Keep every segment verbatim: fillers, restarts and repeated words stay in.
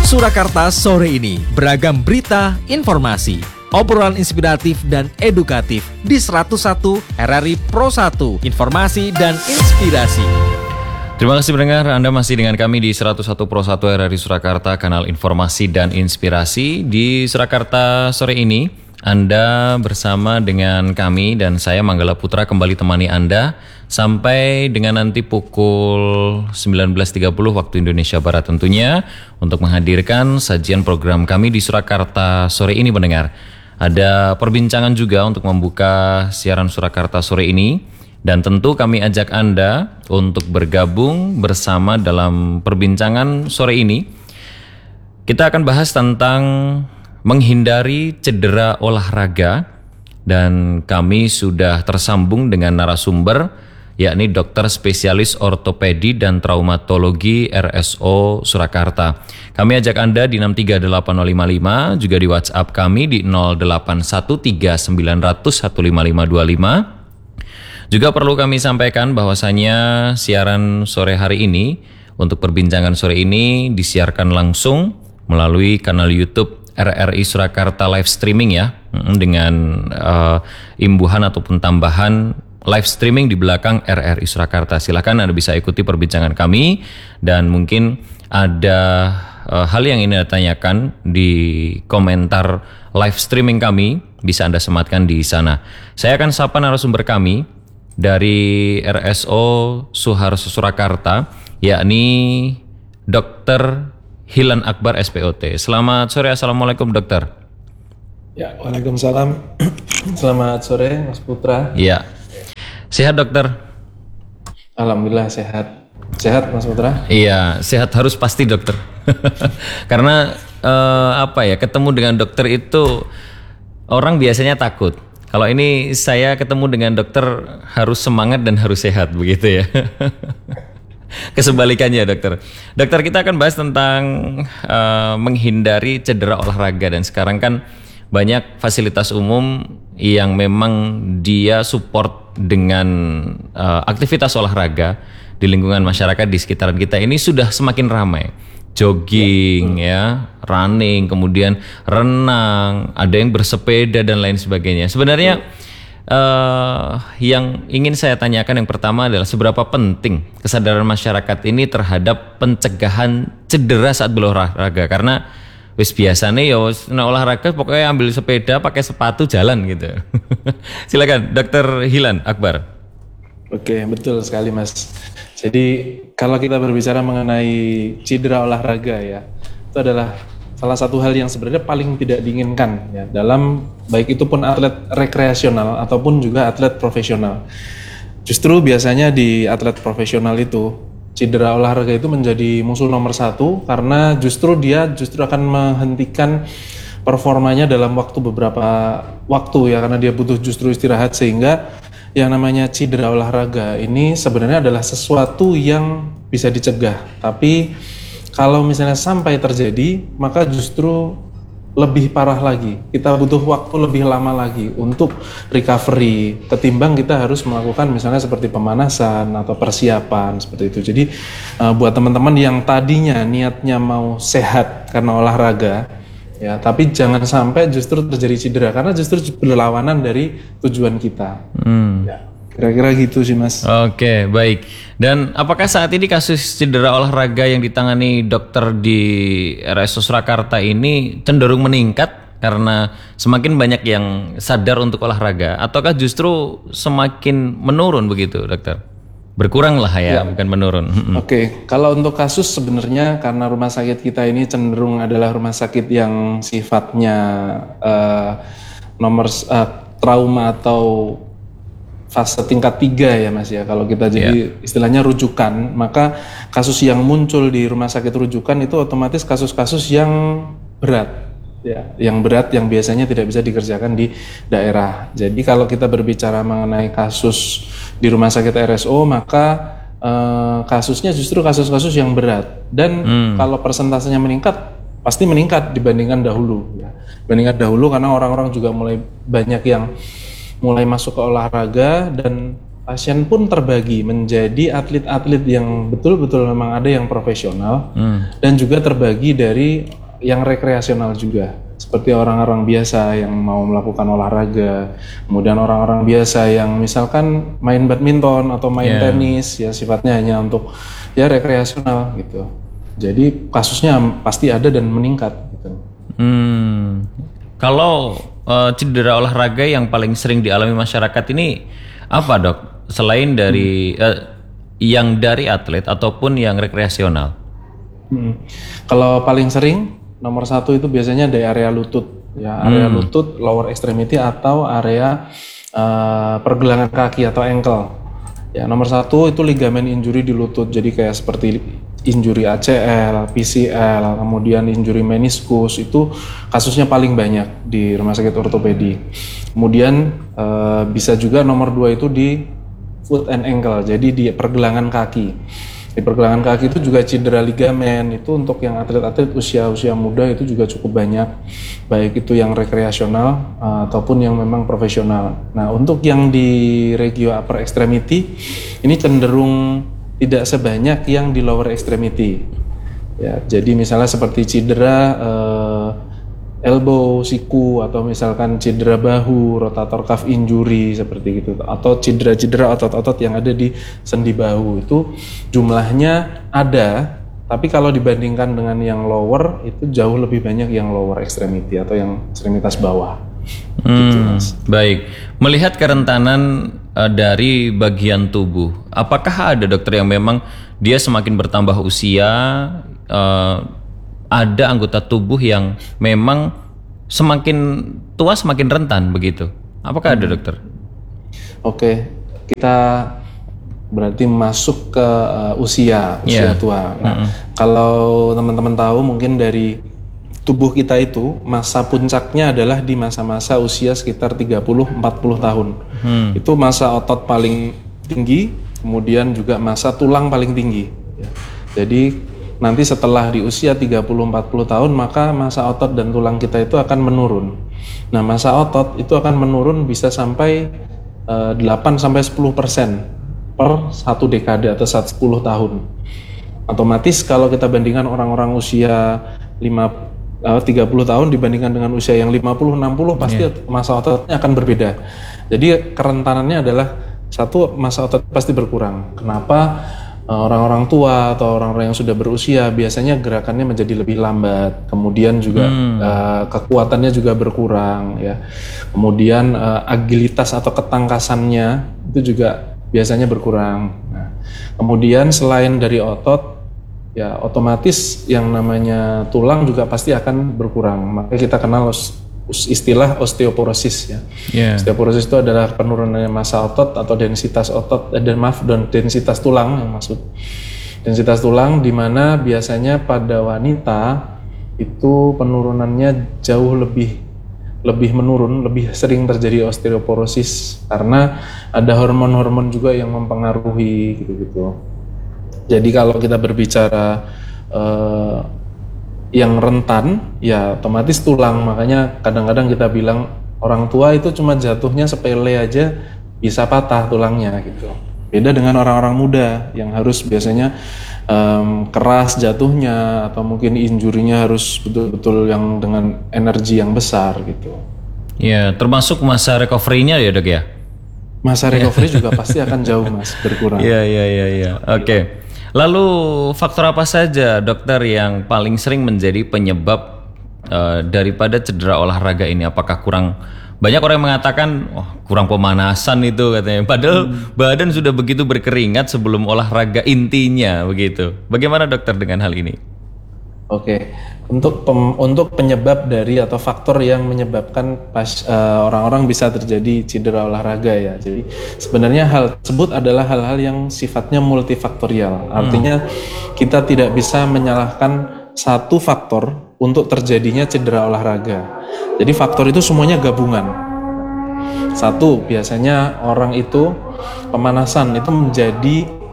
Surakarta sore ini, beragam berita, informasi, obrolan inspiratif dan edukatif di seratus satu R R I Pro satu, informasi dan inspirasi. Terima kasih pendengar, Anda masih dengan kami di seratus satu Pro satu R R I Surakarta, kanal informasi dan inspirasi. Di Surakarta sore ini, Anda bersama dengan kami dan saya Manggala Putra kembali temani Anda sampai dengan nanti pukul sembilan belas tiga puluh waktu Indonesia Barat tentunya untuk menghadirkan sajian program kami di Surakarta sore ini pendengar. Ada perbincangan juga untuk membuka siaran Surakarta sore ini dan tentu kami ajak Anda untuk bergabung bersama dalam perbincangan sore ini. Kita akan bahas tentang menghindari cedera olahraga dan kami sudah tersambung dengan narasumber yakni dokter spesialis ortopedi dan traumatologi R S O Surakarta. Kami ajak Anda di enam tiga delapan nol lima lima, juga di WhatsApp kami di nol delapan satu tiga sembilan nol nol satu lima lima dua lima. Juga perlu kami sampaikan bahwasanya siaran sore hari ini untuk perbincangan sore ini disiarkan langsung melalui kanal YouTube R R I Surakarta live streaming ya, dengan uh, imbuhan ataupun tambahan live streaming di belakang R R I Surakarta. Silakan Anda bisa ikuti perbincangan kami dan mungkin ada uh, hal yang ingin Anda tanyakan di komentar live streaming kami, bisa Anda sematkan di sana. Saya akan sapa narasumber kami dari R S O Suharso Surakarta, yakni dokter Hilan Akbar S P O T. Selamat sore, assalamualaikum dokter. Ya, waalaikumsalam. Selamat sore Mas Putra. Iya. Sehat dokter? Alhamdulillah sehat. Sehat Mas Putra? Iya, sehat harus pasti dokter. Karena eh, apa ya, ketemu dengan dokter itu orang biasanya takut. Kalau ini saya ketemu dengan dokter harus semangat dan harus sehat, begitu ya. Kesebalikannya dokter. Dokter, kita akan bahas tentang uh, menghindari cedera olahraga dan sekarang kan banyak fasilitas umum yang memang dia support dengan uh, aktivitas olahraga di lingkungan masyarakat di sekitaran kita ini sudah semakin ramai. Jogging ya, ya, running, kemudian renang, ada yang bersepeda dan lain sebagainya. Sebenarnya uh, yang ingin saya tanyakan yang pertama adalah seberapa penting kesadaran masyarakat ini terhadap pencegahan cedera saat berolahraga, karena wis biasanya ya nah olahraga pokoknya ambil sepeda pakai sepatu jalan gitu. Silakan Dokter Hilan Akbar. Oke, betul sekali Mas. Jadi kalau kita berbicara mengenai cedera olahraga ya, itu adalah salah satu hal yang sebenarnya paling tidak diinginkan ya dalam baik itu pun atlet rekreasional ataupun juga atlet profesional. Justru biasanya di atlet profesional itu cedera olahraga itu menjadi musuh nomor satu karena justru dia justru akan menghentikan performanya dalam waktu beberapa waktu ya, karena dia butuh justru istirahat, sehingga yang namanya cedera olahraga ini sebenarnya adalah sesuatu yang bisa dicegah. Tapi kalau misalnya sampai terjadi, maka justru lebih parah lagi. Kita butuh waktu lebih lama lagi untuk recovery ketimbang kita harus melakukan misalnya seperti pemanasan atau persiapan seperti itu. Jadi uh, buat teman-teman yang tadinya niatnya mau sehat karena olahraga ya, tapi jangan sampai justru terjadi cedera karena justru berlawanan dari tujuan kita. Hmm. Ya, kira-kira gitu sih Mas. Oke, baik. Dan apakah saat ini kasus cedera olahraga yang ditangani dokter di R S O Surakarta ini cenderung meningkat karena semakin banyak yang sadar untuk olahraga, ataukah justru semakin menurun begitu dokter? Berkurang lah ya, ya, bukan menurun. Oke, okay. Kalau untuk kasus sebenarnya karena rumah sakit kita ini cenderung adalah rumah sakit yang sifatnya uh, nomor uh, trauma atau fase tingkat tiga ya Mas ya. Kalau kita jadi yeah. istilahnya rujukan, maka kasus yang muncul di rumah sakit rujukan itu otomatis kasus-kasus yang berat. Ya, yang berat yang biasanya tidak bisa dikerjakan di daerah. Jadi kalau kita berbicara mengenai kasus di rumah sakit R S O, maka eh, kasusnya justru kasus-kasus yang berat. Dan hmm. kalau persentasenya meningkat, pasti meningkat dibandingkan dahulu. Ya. Dibandingkan dahulu karena orang-orang juga mulai banyak yang mulai masuk ke olahraga dan pasien pun terbagi menjadi atlet-atlet yang betul-betul memang ada yang profesional hmm. dan juga terbagi dari yang rekreasional juga, seperti orang-orang biasa yang mau melakukan olahraga, kemudian orang-orang biasa yang misalkan main badminton atau main Yeah. tenis, ya sifatnya hanya untuk ya rekreasional gitu. Jadi kasusnya pasti ada dan meningkat gitu. Hmm. Kalau eh, cedera olahraga yang paling sering dialami masyarakat ini apa, Dok? Selain dari eh, yang dari atlet ataupun yang rekreasional? Hmm. Kalau paling sering nomor satu itu biasanya di area lutut, ya area lutut, lower extremity atau area uh, pergelangan kaki atau ankle. Ya nomor satu itu ligamen injury di lutut, jadi kayak seperti injury A C L, P C L, kemudian injury meniskus, itu kasusnya paling banyak di rumah sakit ortopedi. Kemudian uh, bisa juga nomor dua itu di foot and ankle, jadi di pergelangan kaki. Di pergelangan kaki itu juga cedera ligamen, itu untuk yang atlet-atlet usia-usia muda itu juga cukup banyak, baik itu yang rekreasional uh, ataupun yang memang profesional. Nah untuk yang di regio upper extremity ini cenderung tidak sebanyak yang di lower extremity. Ya, jadi misalnya seperti cedera uh, elbow, siku, atau misalkan cedera bahu, rotator cuff injury seperti gitu, atau cedera-cedera otot-otot yang ada di sendi bahu, itu jumlahnya ada, tapi kalau dibandingkan dengan yang lower itu jauh lebih banyak yang lower extremity atau yang ekstremitas bawah. Hmm, Gitu, Mas. baik. Melihat kerentanan eh, dari bagian tubuh, apakah ada dokter yang memang dia semakin bertambah usia, eh, ada anggota tubuh yang memang semakin tua semakin rentan begitu? Apakah ada, dokter? Oke, kita berarti masuk ke uh, usia usia Yeah. tua. Nah, kalau teman-teman tahu mungkin dari tubuh kita itu masa puncaknya adalah di masa-masa usia sekitar tiga puluh sampai empat puluh tahun. Hmm. Itu masa otot paling tinggi, kemudian juga masa tulang paling tinggi. Ya. Jadi nanti setelah di usia tiga puluh sampai empat puluh tahun maka masa otot dan tulang kita itu akan menurun. Nah, masa otot itu akan menurun bisa sampai uh, delapan sampai sepuluh persen per satu dekade atau sepuluh tahun. Otomatis kalau kita bandingkan orang-orang usia lima, uh, tiga puluh tahun dibandingkan dengan usia yang lima puluh enam puluh pasti masa ototnya akan berbeda. Jadi kerentanannya adalah satu, masa otot pasti berkurang. Kenapa? Orang-orang tua atau orang-orang yang sudah berusia biasanya gerakannya menjadi lebih lambat, kemudian juga Hmm. uh, kekuatannya juga berkurang, ya. Kemudian uh, agilitas atau ketangkasannya itu juga biasanya berkurang. Nah, kemudian selain dari otot, ya otomatis yang namanya tulang juga pasti akan berkurang. Makanya kita kenal os- istilah osteoporosis, ya. Yeah. Osteoporosis itu adalah penurunannya massa otot atau densitas otot, eh, dan maaf, dan densitas tulang yang maksud. Densitas tulang di mana biasanya pada wanita itu penurunannya jauh lebih lebih menurun, lebih sering terjadi osteoporosis karena ada hormon-hormon juga yang mempengaruhi gitu-gitu. Jadi kalau kita berbicara eh, yang rentan, ya otomatis tulang. Makanya kadang-kadang kita bilang orang tua itu cuma jatuhnya sepele aja bisa patah tulangnya gitu. Beda dengan orang-orang muda yang harus biasanya um, keras jatuhnya atau mungkin injurinya harus betul-betul yang dengan energi yang besar gitu. Ya, termasuk masa recovery-nya ya, Dok ya? Masa recovery juga pasti akan jauh, Mas, berkurang. Iya, iya, iya, iya. Oke. Lalu faktor apa saja, dokter, yang paling sering menjadi penyebab uh, daripada cedera olahraga ini? Apakah kurang, banyak orang yang mengatakan, oh, kurang pemanasan itu katanya. Padahal hmm. badan sudah begitu berkeringat sebelum olahraga intinya begitu. Bagaimana dokter dengan hal ini? Oke, untuk pem, untuk penyebab dari atau faktor yang menyebabkan pas uh, orang-orang bisa terjadi cedera olahraga, ya. Jadi sebenarnya hal tersebut adalah hal-hal yang sifatnya multifaktorial. Artinya kita tidak bisa menyalahkan satu faktor untuk terjadinya cedera olahraga. Jadi faktor itu semuanya gabungan. Satu, biasanya orang itu pemanasan itu menjadi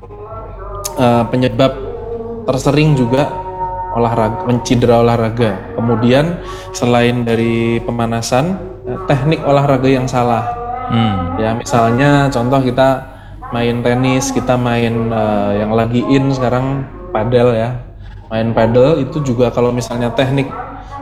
uh, penyebab tersering juga olahraga, mencedera olahraga. Kemudian selain dari pemanasan, teknik olahraga yang salah. Hmm. Ya, misalnya contoh kita main tenis, kita main uh, yang lagi in sekarang padel, ya. Main padel itu juga kalau misalnya teknik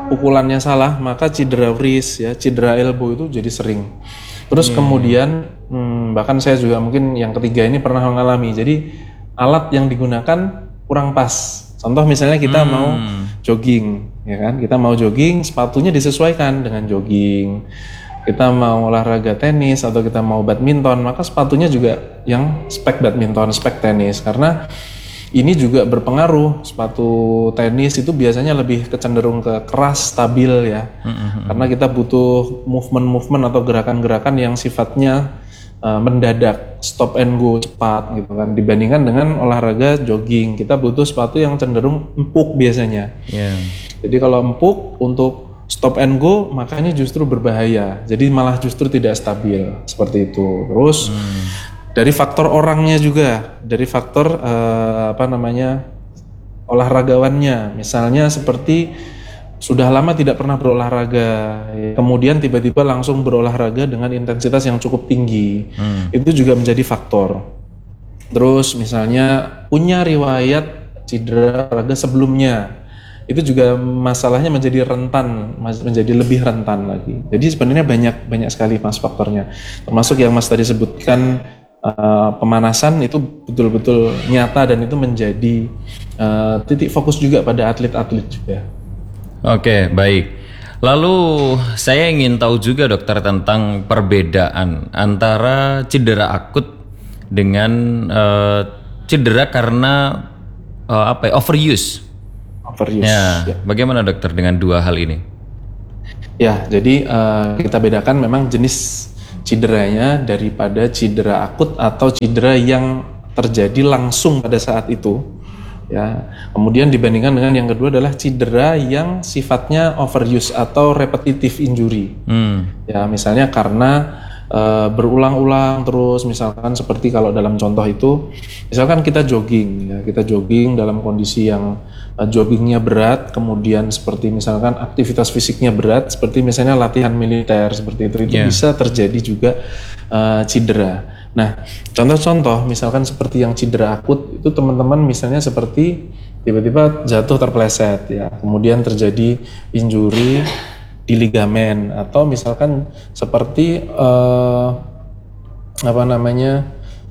pukulannya salah, maka cedera wrist ya, cedera elbow itu jadi sering. Terus hmm. kemudian hmm, bahkan saya juga mungkin yang ketiga ini pernah mengalami. Jadi alat yang digunakan kurang pas. Contoh misalnya kita hmm. mau jogging, ya kan? Kita mau jogging, sepatunya disesuaikan dengan jogging. Kita mau olahraga tenis atau kita mau badminton, maka sepatunya juga yang spek badminton, spek tenis. Karena ini juga berpengaruh. Sepatu tenis itu biasanya lebih kecenderung ke keras, stabil ya. Mm-hmm. Karena kita butuh movement-movement atau gerakan-gerakan yang sifatnya uh, mendadak, stop and go cepat gitu kan. Dibandingkan dengan olahraga jogging, kita butuh sepatu yang cenderung empuk biasanya. Yeah. Jadi kalau empuk untuk stop and go, makanya justru berbahaya. Jadi malah justru tidak stabil seperti itu. Terus mm. dari faktor orangnya juga, dari faktor uh, apa namanya olahragawannya, misalnya seperti sudah lama tidak pernah berolahraga, ya, kemudian tiba-tiba langsung berolahraga dengan intensitas yang cukup tinggi, hmm. itu juga menjadi faktor. Terus misalnya punya riwayat cedera olahraga sebelumnya, itu juga masalahnya menjadi rentan, menjadi lebih rentan lagi. Jadi sebenarnya banyak banyak sekali mas faktornya, termasuk yang mas tadi sebutkan. Uh, pemanasan itu betul-betul nyata dan itu menjadi uh, titik fokus juga pada atlet-atlet juga. Oke, baik. Lalu saya ingin tahu juga dokter tentang perbedaan antara cedera akut dengan uh, cedera karena uh, apa ya, overuse. Overuse. Ya, ya. Bagaimana dokter dengan dua hal ini? Ya, jadi uh, kita bedakan memang jenis cederanya daripada cedera akut atau cedera yang terjadi langsung pada saat itu ya. Kemudian dibandingkan dengan yang kedua adalah cedera yang sifatnya overuse atau repetitive injury. Hmm. Ya, misalnya karena uh, berulang-ulang terus, misalkan seperti kalau dalam contoh itu misalkan kita jogging ya, kita jogging dalam kondisi yang uh, joggingnya berat, kemudian seperti misalkan aktivitas fisiknya berat, seperti misalnya latihan militer seperti itu, itu yeah. bisa terjadi juga uh, cedera. Nah, contoh-contoh misalkan seperti yang cedera akut itu teman-teman misalnya seperti tiba-tiba jatuh terpleset ya, kemudian terjadi injury di ligamen, atau misalkan seperti uh, apa namanya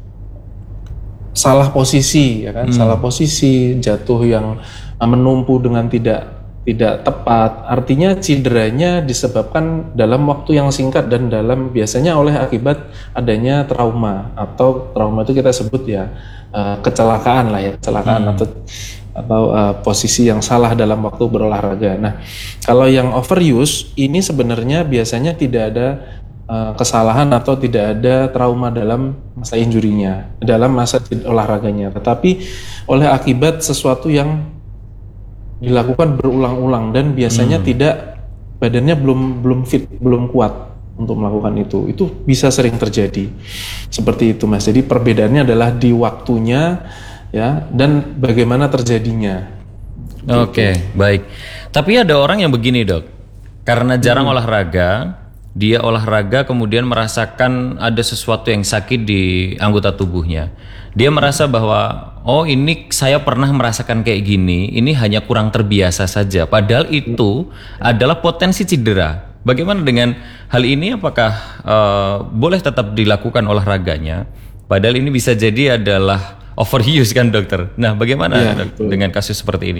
salah posisi ya kan, hmm. salah posisi, jatuh yang menumpu dengan tidak tidak tepat, artinya cederanya disebabkan dalam waktu yang singkat dan dalam biasanya oleh akibat adanya trauma, atau trauma itu kita sebut ya uh, kecelakaan lah ya, kecelakaan hmm. atau atau uh, posisi yang salah dalam waktu berolahraga. Nah, kalau yang overuse ini sebenarnya biasanya tidak ada uh, kesalahan atau tidak ada trauma dalam masa injurinya, dalam masa olahraganya, tetapi oleh akibat sesuatu yang dilakukan berulang-ulang dan biasanya hmm. tidak, badannya belum belum fit, belum kuat untuk melakukan itu. Itu bisa sering terjadi. Seperti itu Mas. Jadi perbedaannya adalah di waktunya ya dan bagaimana terjadinya. Oke, okay, baik. Tapi ada orang yang begini, Dok. Karena jarang hmm. olahraga, dia olahraga kemudian merasakan ada sesuatu yang sakit di anggota tubuhnya. Dia merasa bahwa oh ini saya pernah merasakan kayak gini, ini hanya kurang terbiasa saja. Padahal itu adalah potensi cedera. Bagaimana dengan hal ini? Apakah uh, boleh tetap dilakukan olahraganya? Padahal ini bisa jadi adalah overuse kan dokter. Nah bagaimana ya, dok, dengan kasus seperti ini?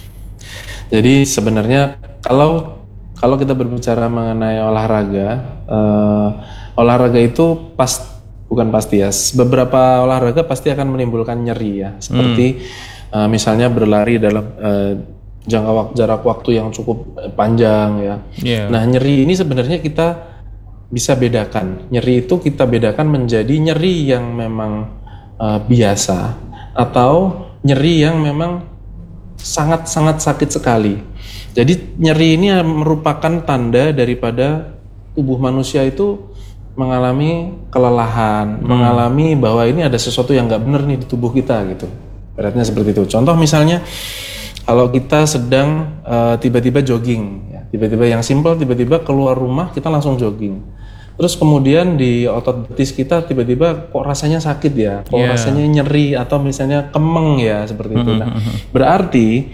Jadi sebenarnya kalau kalau kita berbicara mengenai olahraga, uh, olahraga itu pas bukan pasti ya. Beberapa olahraga pasti akan menimbulkan nyeri ya. Seperti hmm. uh, misalnya berlari dalam uh, jangka waktu, jarak waktu yang cukup panjang ya. Yeah. Nah nyeri ini sebenarnya kita bisa bedakan. Nyeri itu kita bedakan menjadi nyeri yang memang uh, biasa atau nyeri yang memang sangat-sangat sakit sekali. Jadi nyeri ini merupakan tanda daripada tubuh manusia itu mengalami kelelahan, hmm. mengalami bahwa ini ada sesuatu yang nggak benar nih di tubuh kita gitu. Beratnya seperti itu. Contoh misalnya kalau kita sedang uh, tiba-tiba jogging, ya, tiba-tiba yang simpel, tiba-tiba keluar rumah kita langsung jogging. Terus kemudian di otot betis kita tiba-tiba kok rasanya sakit ya, kok yeah. rasanya nyeri atau misalnya kemeng ya seperti itu. Nah, berarti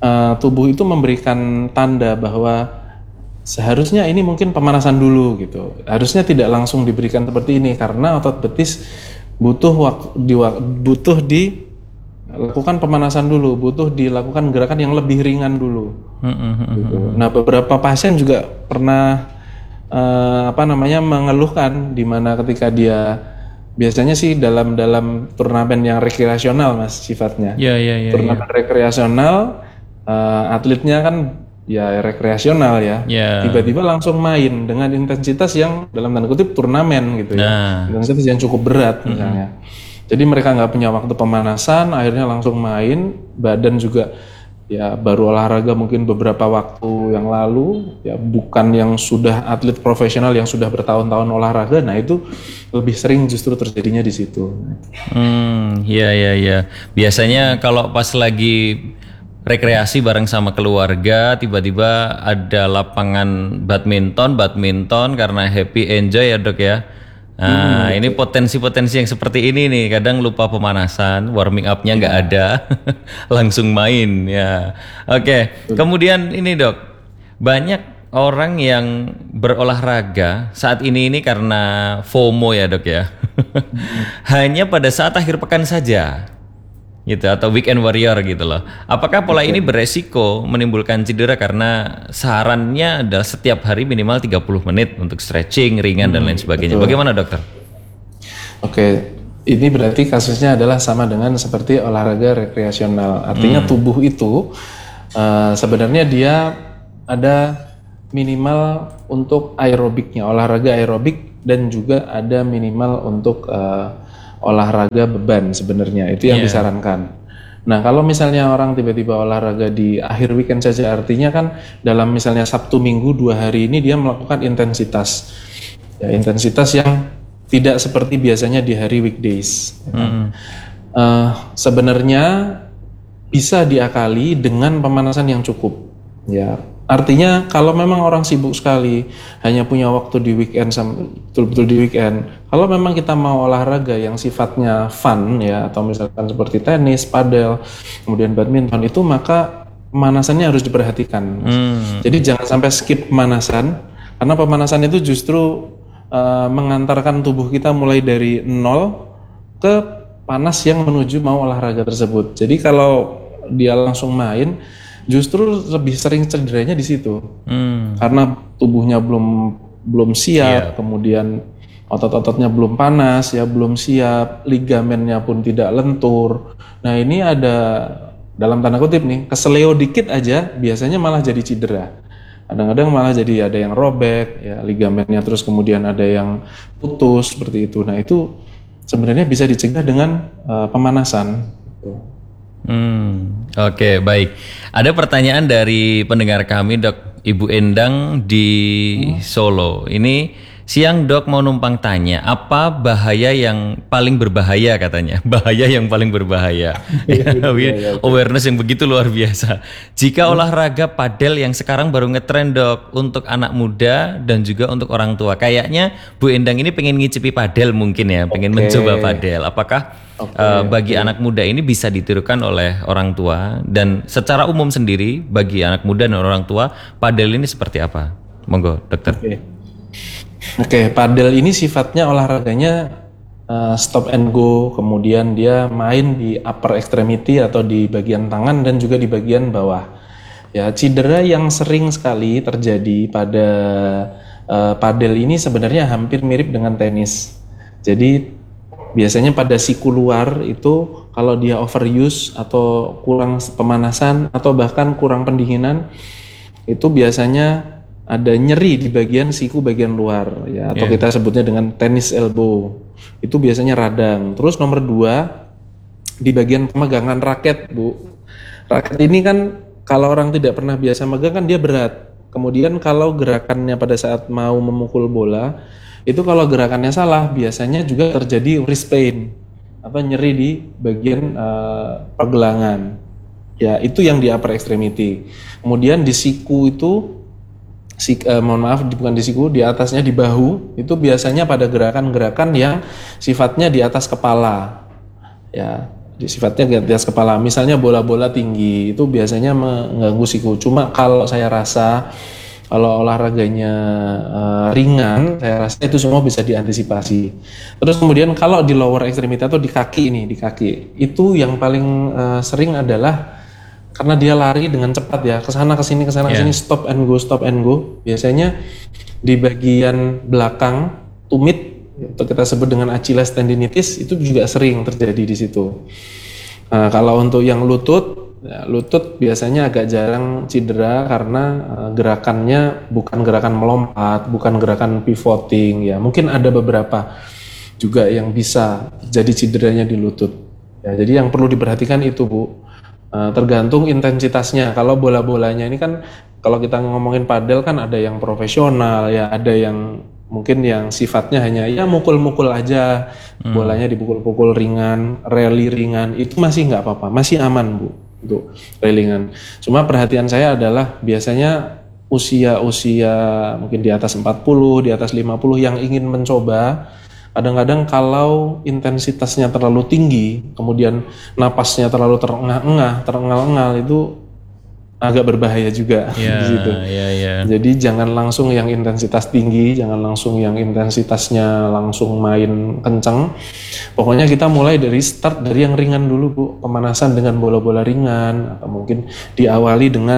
uh, tubuh itu memberikan tanda bahwa seharusnya ini mungkin pemanasan dulu gitu. Harusnya tidak langsung diberikan seperti ini karena otot betis butuh waktu di, butuh dilakukan pemanasan dulu, butuh dilakukan gerakan yang lebih ringan dulu. Gitu. Nah, beberapa pasien juga pernah uh, apa namanya mengeluhkan di mana ketika dia biasanya sih dalam dalam turnamen yang rekreasional Mas sifatnya. Iya, iya, iya. Turnamen ya. rekreasional uh, atletnya kan ya rekreasional ya. Ya. Tiba-tiba langsung main dengan intensitas yang dalam tanda kutip turnamen gitu ya. Nah. Intensitas yang cukup berat misalnya. Mm-hmm. Jadi mereka nggak punya waktu pemanasan, akhirnya langsung main, badan juga ya baru olahraga mungkin beberapa waktu yang lalu, ya bukan yang sudah atlet profesional yang sudah bertahun-tahun olahraga. Nah itu lebih sering justru terjadinya di situ. Hmm, iya iya iya. Biasanya kalau pas lagi rekreasi bareng sama keluarga, tiba-tiba ada lapangan badminton, badminton karena happy enjoy ya dok ya. Nah hmm, ini potensi-potensi yang seperti ini nih, kadang lupa pemanasan, warming up-nya nggak ya. ada, langsung main ya. Oke, kemudian ini dok, banyak orang yang berolahraga saat ini ini karena FOMO ya dok ya, hanya pada saat akhir pekan saja. Gitu atau weekend warrior gitu loh. Apakah pola ini beresiko menimbulkan cedera karena sarannya adalah setiap hari minimal tiga puluh menit untuk stretching, ringan hmm, dan lain sebagainya. Betul. Bagaimana dokter? Oke, ini berarti kasusnya adalah sama dengan seperti olahraga rekreasional. Artinya hmm. tubuh itu uh, sebenarnya dia ada minimal untuk aerobiknya, olahraga aerobik dan juga ada minimal untuk uh, olahraga beban sebenarnya itu yang yeah. disarankan. Nah kalau misalnya orang tiba-tiba olahraga di akhir weekend saja, artinya kan dalam misalnya Sabtu Minggu dua hari ini dia melakukan intensitas, ya intensitas yang tidak seperti biasanya di hari weekdays. Mm. Uh, sebenarnya bisa diakali dengan pemanasan yang cukup. Ya artinya kalau memang orang sibuk sekali hanya punya waktu di weekend betul-betul di weekend, kalau memang kita mau olahraga yang sifatnya fun ya atau misalkan seperti tenis, padel, kemudian badminton itu maka pemanasannya harus diperhatikan. Hmm. Jadi jangan sampai skip pemanasan karena pemanasan itu justru uh, mengantarkan tubuh kita mulai dari nol ke panas yang menuju mau olahraga tersebut. Jadi kalau dia langsung main justru lebih sering cederanya di situ, hmm. karena tubuhnya belum belum siap, yeah. kemudian otot-ototnya belum panas, ya belum siap, ligamennya pun tidak lentur. Nah ini ada dalam tanda kutip nih, keseleo dikit aja biasanya malah jadi cedera. Kadang-kadang malah jadi ada yang robek, ya ligamennya terus kemudian ada yang putus seperti itu. Nah itu sebenarnya bisa dicegah dengan uh, pemanasan. Hmm, oke okay, baik. Ada pertanyaan dari pendengar kami dok, Ibu Endang di hmm. Solo. Ini siang dok mau numpang tanya, apa bahaya yang paling berbahaya katanya? Bahaya yang paling berbahaya. Awareness yang begitu luar biasa. Jika hmm. olahraga padel yang sekarang baru ngetren dok untuk anak muda dan juga untuk orang tua. Kayaknya Bu Endang ini pengen ngicipi padel mungkin ya, pengen okay. mencoba padel. Apakah Okay, uh, bagi okay. anak muda ini bisa ditirukan oleh orang tua, dan secara umum sendiri bagi anak muda dan orang tua padel ini seperti apa? Monggo dokter. Oke, okay. okay, padel ini sifatnya olahraganya uh, stop and go, kemudian dia main di upper extremity atau di bagian tangan dan juga di bagian bawah. Ya, cedera yang sering sekali terjadi pada uh, padel ini sebenarnya hampir mirip dengan tenis. Jadi biasanya pada siku luar itu kalau dia overuse atau kurang pemanasan atau bahkan kurang pendinginan, itu biasanya ada nyeri di bagian siku bagian luar ya, atau yeah. kita sebutnya dengan tennis elbow. Itu biasanya radang. Terus nomor dua di bagian pemegangan raket, Bu. Raket ini kan kalau orang tidak pernah biasa megang kan dia berat. Kemudian kalau gerakannya pada saat mau memukul bola itu kalau gerakannya salah biasanya juga terjadi wrist pain atau nyeri di bagian uh, pergelangan. Ya itu yang di upper extremity. Kemudian di siku itu, si, uh, mohon maaf bukan di siku, di atasnya di bahu itu biasanya pada gerakan-gerakan yang sifatnya di atas kepala. Ya di sifatnya di atas kepala. Misalnya bola-bola tinggi itu biasanya mengganggu siku. Cuma kalau saya rasa kalau olahraganya uh, ringan, saya rasa itu semua bisa diantisipasi. Terus kemudian kalau di lower extremity atau di kaki ini, di kaki, itu yang paling uh, sering adalah karena dia lari dengan cepat ya, kesana kesini kesana Yeah. kesini, stop and go, stop and go. Biasanya di bagian belakang tumit, atau kita sebut dengan Achilles tendinitis, itu juga sering terjadi di situ. Nah, kalau untuk yang lutut, ya, lutut biasanya agak jarang cedera karena uh, gerakannya bukan gerakan melompat, bukan gerakan pivoting ya. Mungkin ada beberapa juga yang bisa jadi cederanya di lutut. Ya, jadi yang perlu diperhatikan itu Bu, uh, tergantung intensitasnya. Kalau bola-bolanya ini kan, kalau kita ngomongin padel kan ada yang profesional ya, ada yang mungkin yang sifatnya hanya ya mukul-mukul aja, hmm. bolanya dipukul-pukul ringan, rally ringan, itu masih nggak apa-apa, masih aman Bu untuk railingan. Cuma perhatian saya adalah biasanya usia-usia mungkin di atas empat puluh, di atas lima puluh yang ingin mencoba, kadang-kadang kalau intensitasnya terlalu tinggi, kemudian napasnya terlalu terengah-engah, terengal-engal, itu agak berbahaya juga yeah, di situ. Yeah, yeah. Jadi jangan langsung yang intensitas tinggi, jangan langsung yang intensitasnya langsung main kencang. Pokoknya kita mulai dari start dari yang ringan dulu Bu, pemanasan dengan bola-bola ringan, atau mungkin diawali dengan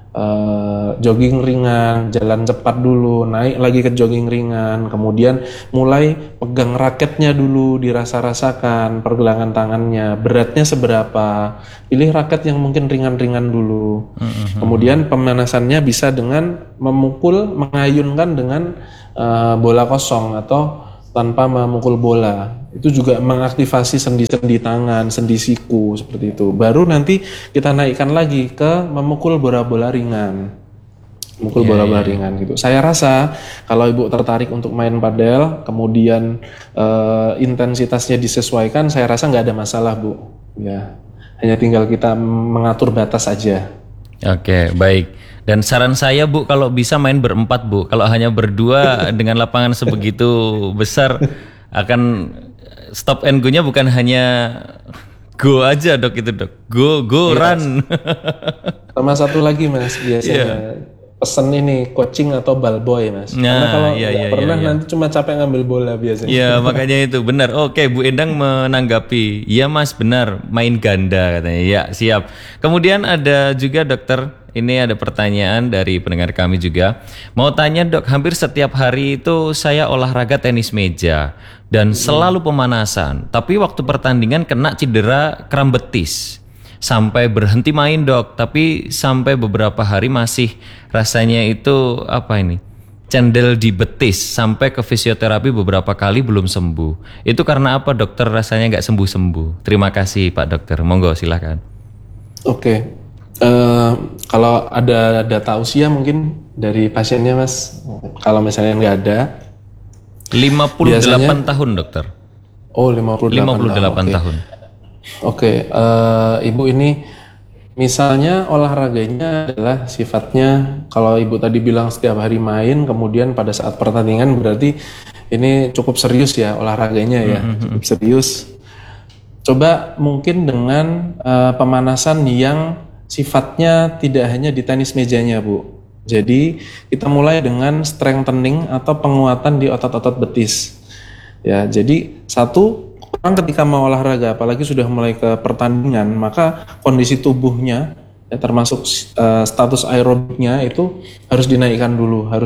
uh, jogging ringan, jalan cepat dulu, naik lagi ke jogging ringan, kemudian mulai pegang raketnya dulu, dirasa-rasakan pergelangan tangannya, beratnya seberapa, pilih raket yang mungkin ringan-ringan dulu. Mm-hmm. Kemudian pemanasannya bisa dengan memukul, mengayunkan dengan uh, bola kosong atau tanpa memukul bola. Itu juga mengaktifasi sendi-sendi tangan, sendi siku, seperti itu. Baru nanti kita naikkan lagi ke memukul bola-bola ringan. Memukul yeah, bola-bola yeah. ringan gitu. Saya rasa kalau Ibu tertarik untuk main padel, kemudian uh, intensitasnya disesuaikan, saya rasa nggak ada masalah Bu. Ya, hanya tinggal kita mengatur batas saja. Oke, baik. Dan saran saya Bu, kalau bisa main berempat Bu. Kalau hanya berdua dengan lapangan sebegitu besar, akan stop and go-nya bukan hanya go aja Dok itu Dok. Go, go, yes. run. Sama satu lagi Mas, biasanya yeah. pesen ini coaching atau ball boy Mas. Nah, karena kalau iya, nggak iya, pernah iya, nanti cuma capek ngambil bola biasanya. Iya, makanya itu benar. Oke, Bu Endang menanggapi. Iya Mas, benar, main ganda katanya. Ya, siap. Kemudian ada juga Dokter, ini ada pertanyaan dari pendengar kami juga. Mau tanya Dok, hampir setiap hari itu saya olahraga tenis meja dan selalu pemanasan. Tapi waktu pertandingan kena cedera kram betis. Sampai berhenti main Dok, tapi sampai beberapa hari masih rasanya itu apa ini? Cendel di betis, sampai ke fisioterapi beberapa kali belum sembuh. Itu karena apa Dokter, rasanya nggak sembuh-sembuh? Terima kasih Pak Dokter, monggo silakan. Oke. Uh, kalau ada data usia mungkin dari pasiennya Mas, kalau misalnya nggak ada. lima puluh delapan biasanya, tahun Dokter. Oh lima puluh delapan, lima puluh delapan okay. tahun. Oke, okay, uh, Ibu ini misalnya olahraganya adalah sifatnya, kalau Ibu tadi bilang setiap hari main, kemudian pada saat pertandingan, berarti ini cukup serius ya olahraganya ya, mm-hmm. cukup serius. Coba mungkin dengan uh, pemanasan yang sifatnya tidak hanya di tenis mejanya Bu. Jadi kita mulai dengan strengthening atau penguatan di otot-otot betis. Ya, jadi satu, orang ketika mau olahraga, apalagi sudah mulai ke pertandingan, maka kondisi tubuhnya, ya, termasuk uh, status aerobiknya itu harus dinaikkan dulu, harus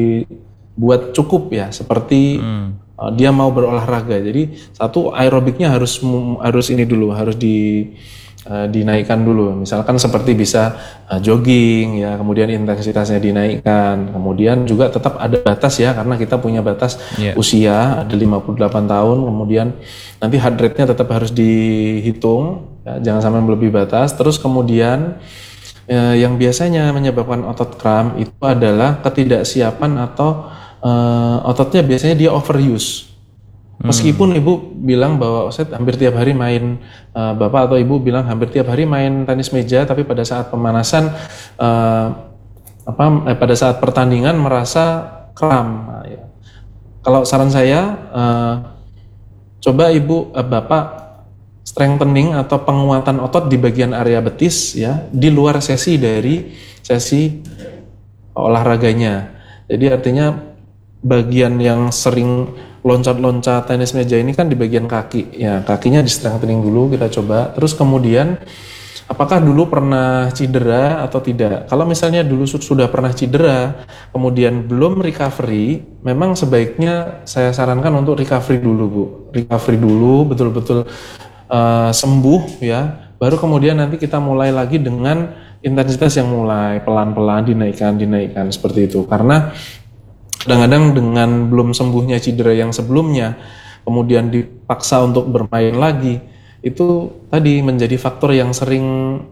dibuat cukup ya, seperti hmm. uh, dia mau berolahraga. Jadi satu, aerobiknya harus harus ini dulu, harus di Uh, dinaikkan dulu, misalkan seperti bisa uh, jogging ya, kemudian intensitasnya dinaikkan, kemudian juga tetap ada batas ya, karena kita punya batas yeah. usia ada lima puluh delapan tahun, kemudian nanti heart rate-nya tetap harus dihitung ya, jangan sampai melebihi batas. Terus kemudian uh, yang biasanya menyebabkan otot kram itu adalah ketidaksiapan atau uh, ototnya biasanya dia overuse. Meskipun hmm. Ibu bilang bahwa saya hampir tiap hari main, uh, Bapak atau Ibu bilang hampir tiap hari main tenis meja, tapi pada saat pemanasan, uh, apa, eh, pada saat pertandingan merasa kram. Nah, ya. Kalau saran saya, uh, coba Ibu, uh, Bapak strengthening atau penguatan otot di bagian area betis ya, di luar sesi dari sesi olahraganya. Jadi artinya bagian yang sering loncat-loncat tenis meja ini kan di bagian kaki ya, kakinya di strengthening dulu kita coba. Terus kemudian apakah dulu pernah cedera atau tidak? Kalau misalnya dulu sudah pernah cedera, kemudian belum recovery, memang sebaiknya saya sarankan untuk recovery dulu, Bu. Recovery dulu, betul-betul uh, sembuh ya. Baru kemudian nanti kita mulai lagi dengan intensitas yang mulai pelan-pelan dinaikkan, dinaikkan seperti itu. Karena kadang-kadang dengan belum sembuhnya cedera yang sebelumnya, kemudian dipaksa untuk bermain lagi, itu tadi menjadi faktor yang sering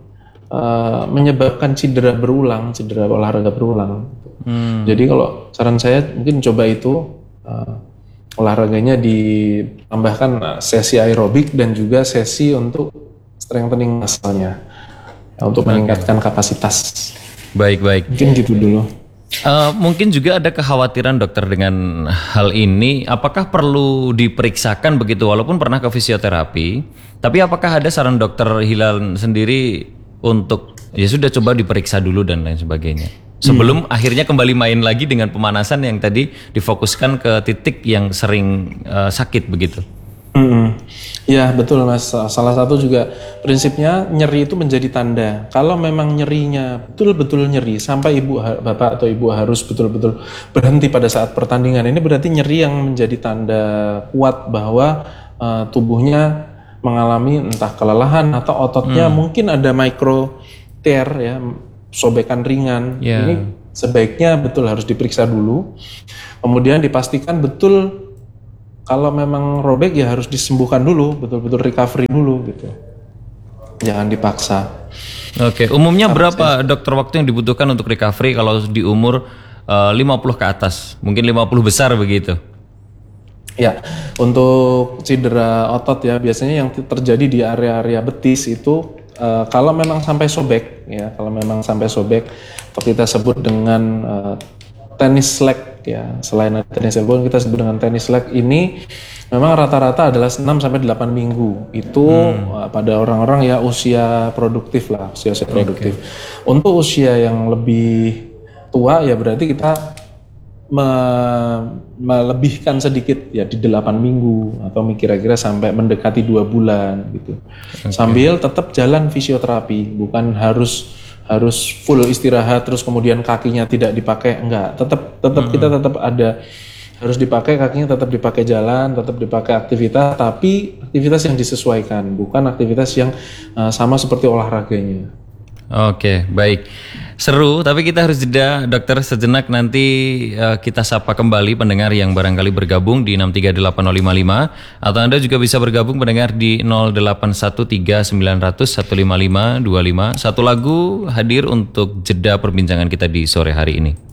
uh, menyebabkan cedera berulang, cedera olahraga berulang. Hmm. Jadi kalau saran saya mungkin coba itu uh, olahraganya ditambahkan sesi aerobik dan juga sesi untuk strengthening muscle-nya ya, untuk meningkatkan kapasitas. Baik-baik. Mungkin gitu dulu. Uh, mungkin juga ada kekhawatiran dokter dengan hal ini, apakah perlu diperiksakan begitu walaupun pernah ke fisioterapi, tapi apakah ada saran dokter Hilal sendiri untuk ya sudah coba diperiksa dulu dan lain sebagainya sebelum hmm. akhirnya kembali main lagi dengan pemanasan yang tadi difokuskan ke titik yang sering uh, sakit begitu? Hmm. Ya betul Mas, salah satu juga prinsipnya nyeri itu menjadi tanda. Kalau memang nyerinya betul-betul nyeri sampai ibu bapak atau ibu harus betul-betul berhenti pada saat pertandingan, ini berarti nyeri yang menjadi tanda kuat bahwa uh, tubuhnya mengalami entah kelelahan atau ototnya hmm. mungkin ada micro tear ya, sobekan ringan. Yeah. Ini sebaiknya betul harus diperiksa dulu. Kemudian dipastikan betul. Kalau memang robek ya harus disembuhkan dulu, betul-betul recovery dulu gitu. Jangan dipaksa. Oke, umumnya Sama berapa saya. dokter waktu yang dibutuhkan untuk recovery kalau di umur uh, lima puluh ke atas? Mungkin lima puluh besar begitu. Ya, untuk cedera otot ya biasanya yang terjadi di area-area betis itu uh, kalau memang sampai sobek ya, kalau memang sampai sobek atau kita sebut dengan uh, tenis leg ya, selain tenis elbow kita sebut dengan tenis leg, ini memang rata-rata adalah enam sampai delapan minggu. Itu hmm. pada orang-orang ya usia produktif lah, usia usia produktif. Okay. Untuk usia yang lebih tua ya berarti kita me- melebihkan sedikit ya di delapan minggu atau kira-kira sampai mendekati dua bulan gitu. Okay. Sambil tetap jalan fisioterapi, bukan harus harus full istirahat terus kemudian kakinya tidak dipakai, enggak, tetap tetap hmm. kita tetap ada harus dipakai kakinya, tetap dipakai jalan, tetap dipakai aktivitas, tapi aktivitas yang disesuaikan, bukan aktivitas yang uh, sama seperti olahraganya. Oke, baik. Seru, tapi kita harus jeda dokter sejenak, nanti uh, kita sapa kembali pendengar yang barangkali bergabung di enam tiga delapan nol lima lima, atau Anda juga bisa bergabung pendengar di nol delapan satu tiga sembilan nol nol satu lima lima dua lima. Satu lagu hadir untuk jeda perbincangan kita di sore hari ini.